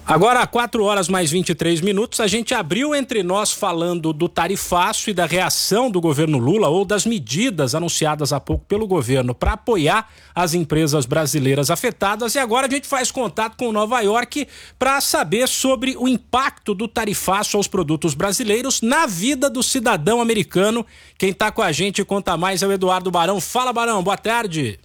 Agora, 4h mais 23, a gente abriu entre nós falando do tarifaço e da reação do governo Lula ou das medidas anunciadas há pouco pelo governo para apoiar as empresas brasileiras afetadas. E agora a gente faz contato com Nova York para saber sobre o impacto do tarifaço aos produtos brasileiros na vida do cidadão americano. Quem está com a gente e conta mais é o Eduardo Barão. Fala, Barão, boa tarde.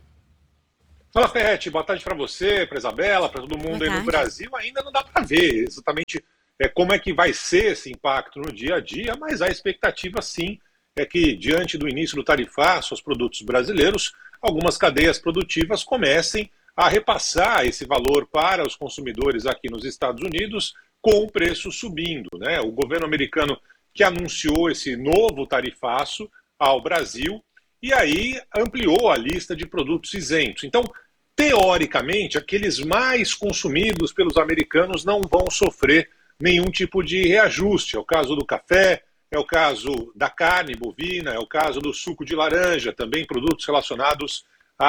Fala, Ferretti, boa tarde para você, para Isabela, para todo mundo aí no Brasil. Ainda não dá para ver exatamente como é que vai ser esse impacto no dia a dia, mas a expectativa sim é que, diante do início do tarifaço aos produtos brasileiros, algumas cadeias produtivas comecem a repassar esse valor para os consumidores aqui nos Estados Unidos com o preço subindo, né? O governo americano que anunciou esse novo tarifaço ao Brasil e aí ampliou a lista de produtos isentos. Então, teoricamente, aqueles mais consumidos pelos americanos não vão sofrer nenhum tipo de reajuste. É o caso do café, é o caso da carne bovina, é o caso do suco de laranja, também produtos relacionados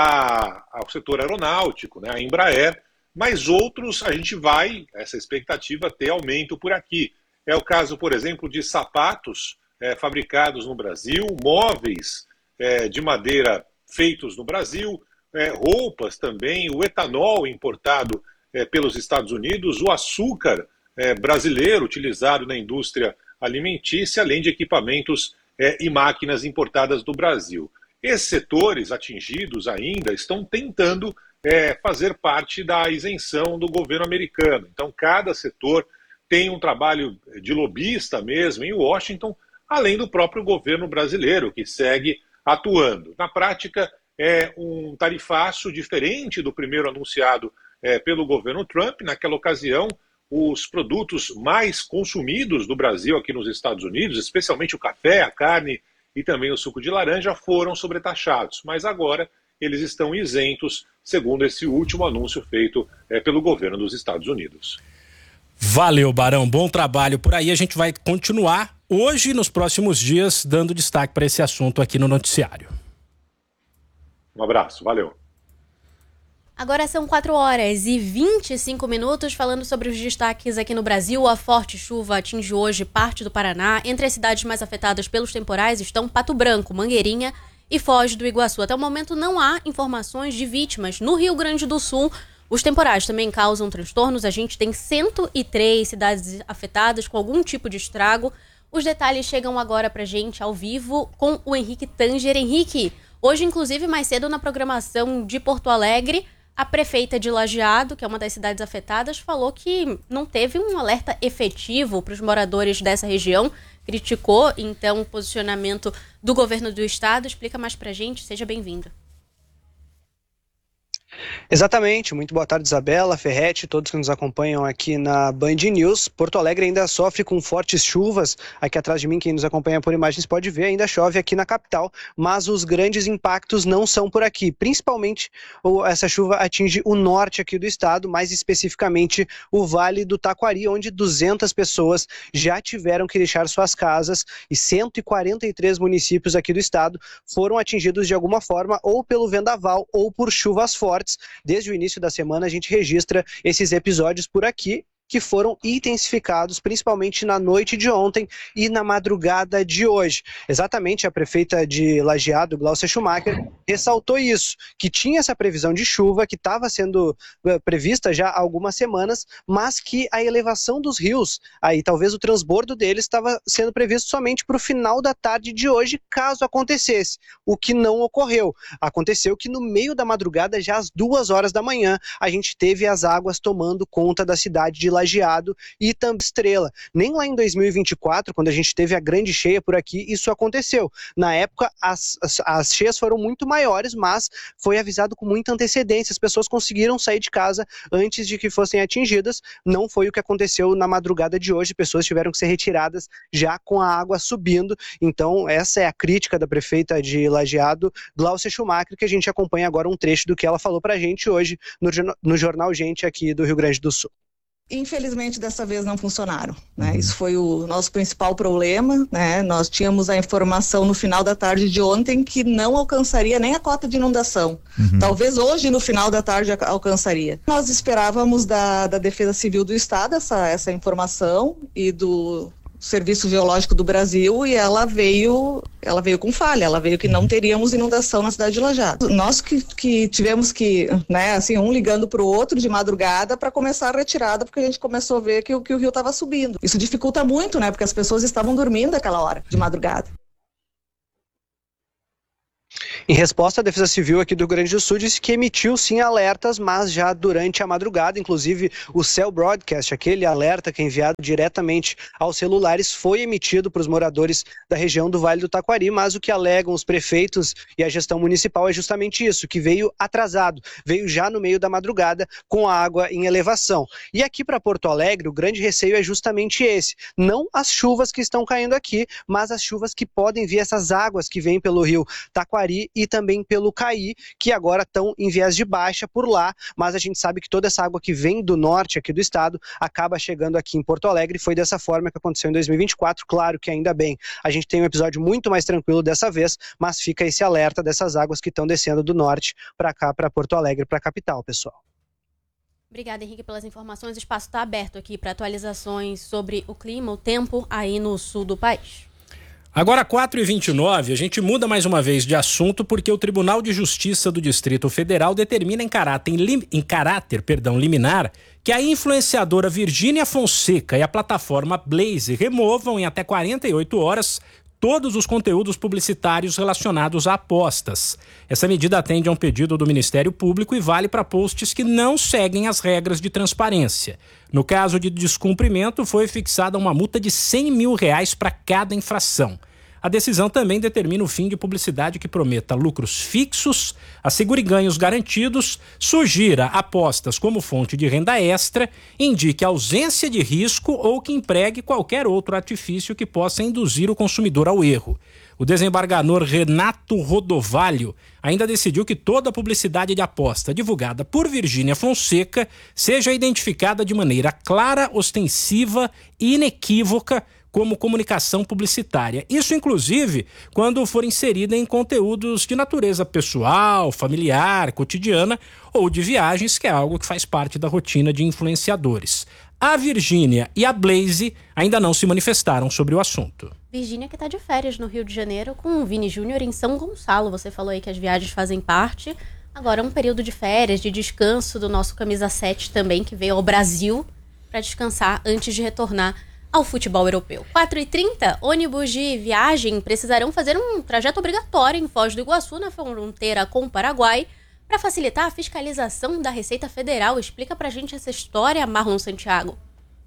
ao setor aeronáutico, né, a Embraer, mas outros a gente vai, essa expectativa, ter aumento por aqui. É o caso, por exemplo, de sapatos fabricados no Brasil, móveis de madeira feitos no Brasil, roupas também, o etanol importado pelos Estados Unidos, o açúcar brasileiro utilizado na indústria alimentícia, além de equipamentos e máquinas importadas do Brasil. Esses setores atingidos ainda estão tentando fazer parte da isenção do governo americano. Então, cada setor tem um trabalho de lobista mesmo em Washington, além do próprio governo brasileiro, que segue atuando. Na prática, é um tarifaço diferente do primeiro anunciado pelo governo Trump. Naquela ocasião, os produtos mais consumidos do Brasil aqui nos Estados Unidos, especialmente o café, a carne e também o suco de laranja, foram sobretaxados. Mas agora eles estão isentos, segundo esse último anúncio feito pelo governo dos Estados Unidos. Valeu, Barão. Bom trabalho por aí. A gente vai continuar hoje e nos próximos dias dando destaque para esse assunto aqui no noticiário. Um abraço, valeu. Agora são 4h25 falando sobre os destaques aqui no Brasil. A forte chuva atinge hoje parte do Paraná. Entre as cidades mais afetadas pelos temporais estão Pato Branco, Mangueirinha e Foz do Iguaçu. Até o momento não há informações de vítimas. No Rio Grande do Sul, os temporais também causam transtornos. A gente tem 103 cidades afetadas com algum tipo de estrago. Os detalhes chegam agora pra gente ao vivo com o Henrique Tanger. Henrique, hoje, inclusive, mais cedo na programação de Porto Alegre, a prefeita de Lajeado, que é uma das cidades afetadas, falou que não teve um alerta efetivo para os moradores dessa região. Criticou, então, o posicionamento do governo do estado. Explica mais pra gente, seja bem-vindo. Exatamente, muito boa tarde, Isabela, Ferretti, todos que nos acompanham aqui na Band News. Porto Alegre ainda sofre com fortes chuvas. Aqui atrás de mim, quem nos acompanha por imagens pode ver, ainda chove aqui na capital, mas os grandes impactos não são por aqui. Principalmente, essa chuva atinge o norte aqui do estado, mais especificamente o Vale do Taquari, onde 200 pessoas já tiveram que deixar suas casas e 143 municípios aqui do estado foram atingidos de alguma forma ou pelo vendaval ou por chuvas fortes. Desde o início da semana a gente registra esses episódios por aqui, que foram intensificados principalmente na noite de ontem e na madrugada de hoje. Exatamente, a prefeita de Lajeado, Glaucia Schumacher, ressaltou isso, que tinha essa previsão de chuva, que estava sendo prevista já há algumas semanas, mas que a elevação dos rios, aí talvez o transbordo deles, estava sendo previsto somente para o final da tarde de hoje, caso acontecesse, o que não ocorreu. Aconteceu que no meio da madrugada, já às 2h da manhã, a gente teve as águas tomando conta da cidade de Lajeado e também Estrela. Nem lá em 2024, quando a gente teve a grande cheia por aqui, isso aconteceu. Na época, as cheias foram muito maiores, mas foi avisado com muita antecedência. As pessoas conseguiram sair de casa antes de que fossem atingidas. Não foi o que aconteceu na madrugada de hoje. Pessoas tiveram que ser retiradas já com a água subindo. Então, essa é a crítica da prefeita de Lajeado, Glaucia Schumacher, que a gente acompanha agora um trecho do que ela falou pra gente hoje no Jornal Gente aqui do Rio Grande do Sul. Infelizmente, dessa vez não funcionaram, né? Isso foi o nosso principal problema, né? Nós tínhamos a informação no final da tarde de ontem que não alcançaria nem a cota de inundação. Talvez hoje, no final da tarde, alcançaria. Nós esperávamos da Defesa Civil do Estado essa informação e do Serviço Geológico do Brasil, e ela veio com falha, ela veio que não teríamos inundação na cidade de Lajeado. Nós que tivemos que, né, assim, um ligando para o outro de madrugada para começar a retirada, porque a gente começou a ver que o rio estava subindo. Isso dificulta muito, né, porque as pessoas estavam dormindo naquela hora de madrugada. Em resposta, a Defesa Civil aqui do Rio Grande do Sul disse que emitiu sim alertas, mas já durante a madrugada, inclusive o Cell Broadcast, aquele alerta que é enviado diretamente aos celulares, foi emitido para os moradores da região do Vale do Taquari, mas o que alegam os prefeitos e a gestão municipal é justamente isso, que veio atrasado, veio já no meio da madrugada com a água em elevação. E aqui para Porto Alegre, o grande receio é justamente esse, não as chuvas que estão caindo aqui, mas as chuvas que podem vir, essas águas que vêm pelo rio Taquari e também pelo Caí, que agora estão em viés de baixa por lá, mas a gente sabe que toda essa água que vem do norte aqui do estado acaba chegando aqui em Porto Alegre. Foi dessa forma que aconteceu em 2024, claro que ainda bem, a gente tem um episódio muito mais tranquilo dessa vez, mas fica esse alerta dessas águas que estão descendo do norte para cá, para Porto Alegre, para a capital, pessoal. Obrigada, Henrique, pelas informações. O espaço está aberto aqui para atualizações sobre o clima, o tempo aí no sul do país. Agora, 4h29, a gente muda mais uma vez de assunto porque o Tribunal de Justiça do Distrito Federal determina em caráter liminar que a influenciadora Virgínia Fonseca e a plataforma Blaze removam em até 48 horas todos os conteúdos publicitários relacionados a apostas. Essa medida atende a um pedido do Ministério Público e vale para posts que não seguem as regras de transparência. No caso de descumprimento, foi fixada uma multa de R$100 mil para cada infração. A decisão também determina o fim de publicidade que prometa lucros fixos, assegure ganhos garantidos, sugira apostas como fonte de renda extra, indique ausência de risco ou que empregue qualquer outro artifício que possa induzir o consumidor ao erro. O desembargador Renato Rodovalho ainda decidiu que toda publicidade de aposta divulgada por Virgínia Fonseca seja identificada de maneira clara, ostensiva e inequívoca como comunicação publicitária. Isso, inclusive, quando for inserida em conteúdos de natureza pessoal, familiar, cotidiana ou de viagens, que é algo que faz parte da rotina de influenciadores. A Virgínia e a Blaze ainda não se manifestaram sobre o assunto. Virgínia que está de férias no Rio de Janeiro com o Vini Júnior em São Gonçalo. Você falou aí que as viagens fazem parte. Agora é um período de férias, de descanso do nosso camisa 7 também, que veio ao Brasil para descansar antes de retornar ao futebol europeu. 4h30, ônibus de viagem precisarão fazer um trajeto obrigatório em Foz do Iguaçu, na fronteira com o Paraguai, para facilitar a fiscalização da Receita Federal. Explica pra gente essa história, Marlon Santiago.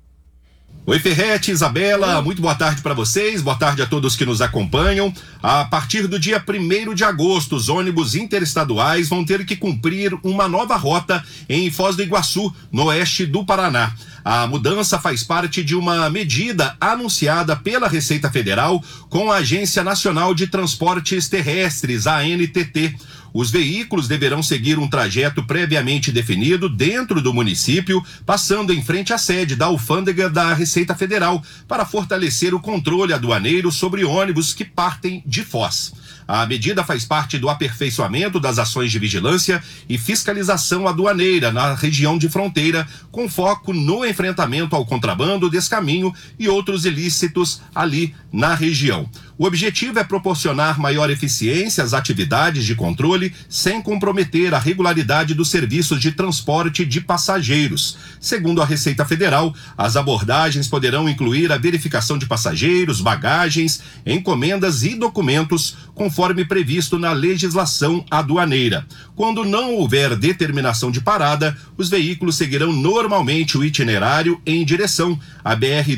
Oi, Ferretti, Isabela, muito boa tarde para vocês, boa tarde a todos que nos acompanham. A partir do dia 1º de agosto, os ônibus interestaduais vão ter que cumprir uma nova rota em Foz do Iguaçu, no oeste do Paraná. A mudança faz parte de uma medida anunciada pela Receita Federal com a Agência Nacional de Transportes Terrestres, a ANTT. Os veículos deverão seguir um trajeto previamente definido dentro do município, passando em frente à sede da alfândega da Receita Federal, para fortalecer o controle aduaneiro sobre ônibus que partem de Foz. A medida faz parte do aperfeiçoamento das ações de vigilância e fiscalização aduaneira na região de fronteira, com foco no enfrentamento ao contrabando, descaminho e outros ilícitos ali na região. O objetivo é proporcionar maior eficiência às atividades de controle sem comprometer a regularidade dos serviços de transporte de passageiros. Segundo a Receita Federal, as abordagens poderão incluir a verificação de passageiros, bagagens, encomendas e documentos, conforme previsto na legislação aduaneira. Quando não houver determinação de parada, os veículos seguirão normalmente o itinerário em direção à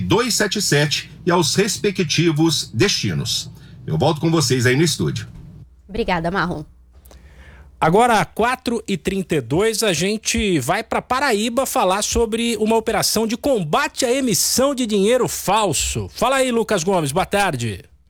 BR-277 e aos respectivos destinos. Eu volto com vocês aí no estúdio. Obrigada, Marlon. Agora, 4h32, a gente vai para Paraíba falar sobre uma operação de combate à emissão de dinheiro falso. Fala aí, Lucas Gomes, boa tarde.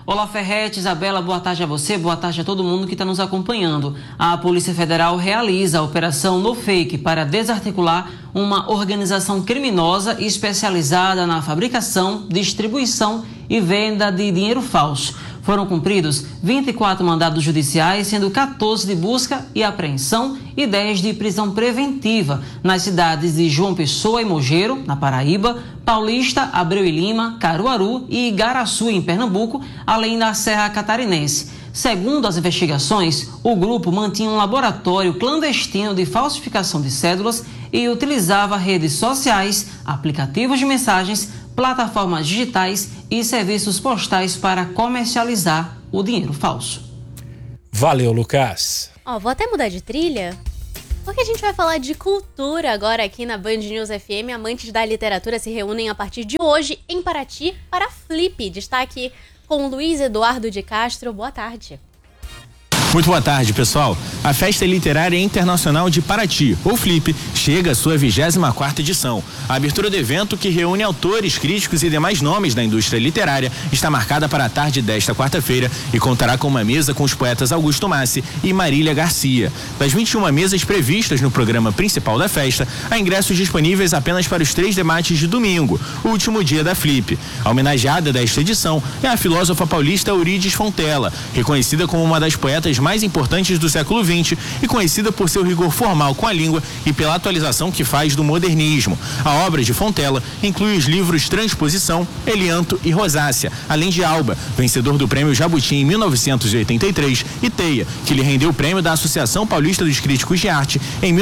Olá, Ferretti, Isabela, boa tarde a você, boa tarde a todo mundo que está nos acompanhando. A Polícia Federal realiza a Operação No Fake para desarticular uma organização criminosa especializada na fabricação, distribuição e venda de dinheiro falso. Foram cumpridos 24 mandados judiciais, sendo 14 de busca e apreensão e 10 de prisão preventiva nas cidades de João Pessoa e Mogeiro, na Paraíba, Paulista, Abreu e Lima, Caruaru e Igaraçu, em Pernambuco, além da Serra Catarinense. Segundo as investigações, o grupo mantinha um laboratório clandestino de falsificação de cédulas e utilizava redes sociais, aplicativos de mensagens, plataformas digitais e serviços postais para comercializar o dinheiro falso. Valeu, Lucas. Vou até mudar de trilha, porque a gente vai falar de cultura agora aqui na Band News FM. Amantes da literatura se reúnem a partir de hoje em Paraty para a Flip. Destaque com Luiz Eduardo de Castro. Boa tarde. Muito boa tarde, pessoal. A Festa Literária Internacional de Paraty, ou Flip, chega à sua 24ª edição. A abertura do evento, que reúne autores, críticos e demais nomes da indústria literária, está marcada para a tarde desta quarta-feira e contará com uma mesa com os poetas Augusto Massi e Marília Garcia. Das 21 mesas previstas no programa principal da festa, há ingressos disponíveis apenas para os 3 debates de domingo, o último dia da Flip. A homenageada desta edição é a filósofa paulista Eurídice Fontella, reconhecida como uma das poetas mais importantes do século XX e conhecida por seu rigor formal com a língua e pela atualização que faz do modernismo. A obra de Fontella inclui os livros Transposição, Elianto e Rosácea, além de Alba, vencedor do Prêmio Jabuti em 1983, e Teia, que lhe rendeu o prêmio da Associação Paulista dos Críticos de Arte em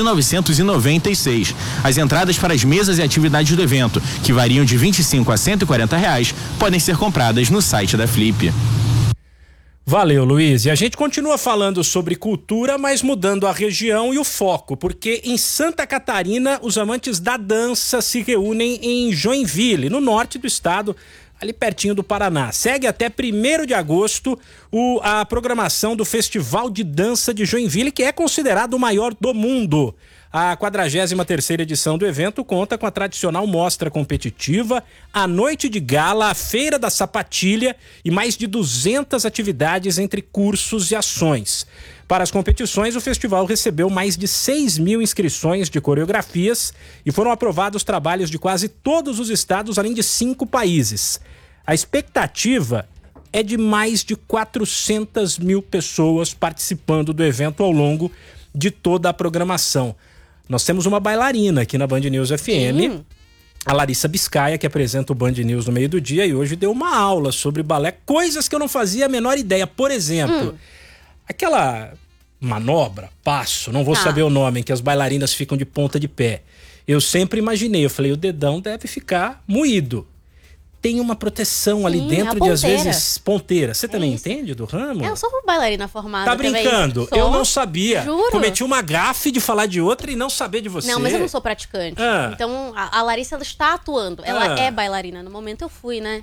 1996. As entradas para as mesas e atividades do evento, que variam de R$25 a R$140, podem ser compradas no site da Flip. Valeu, Luiz. E a gente continua falando sobre cultura, mas mudando a região e o foco, porque em Santa Catarina os amantes da dança se reúnem em Joinville, no norte do estado, ali pertinho do Paraná. Segue até 1º de agosto a programação do Festival de Dança de Joinville, que é considerado o maior do mundo. A 43ª edição do evento conta com a tradicional mostra competitiva, a noite de gala, a feira da sapatilha e mais de 200 atividades entre cursos e ações. Para as competições, o festival recebeu mais de 6.000 inscrições de coreografias e foram aprovados trabalhos de quase todos os estados, além de 5 países. A expectativa é de mais de 400.000 pessoas participando do evento ao longo de toda a programação. Nós temos uma bailarina aqui na Band News FM, a Larissa Biscaia, que apresenta o Band News no meio do dia e hoje deu uma aula sobre balé, coisas que eu não fazia a menor ideia. Por exemplo, aquela manobra, passo, não vou saber o nome, em que as bailarinas ficam de ponta de pé. Eu sempre imaginei, eu falei, o dedão deve ficar moído. Tem uma proteção ali dentro de, às vezes, ponteira. Você também entende do ramo? Eu sou bailarina formada. Tá brincando? Eu não sabia. Juro. Cometi uma gafe de falar de outra e não saber de você. Não, mas eu não sou praticante. Então, a Larissa, ela está atuando. Ela é bailarina. No momento eu fui, né?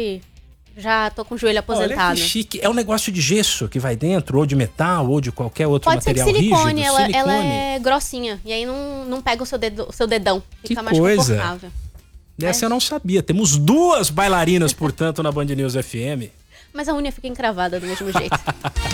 Já tô com o joelho aposentado. Olha que chique. É um negócio de gesso que vai dentro, ou de metal, ou de qualquer outro material rígido. Pode ser silicone. silicone. Ela é grossinha. E aí não pega o seu dedão. Fica mais confortável. Dessa eu não sabia. Temos 2 bailarinas, portanto, na Band News FM. Mas a unha fica encravada do mesmo jeito.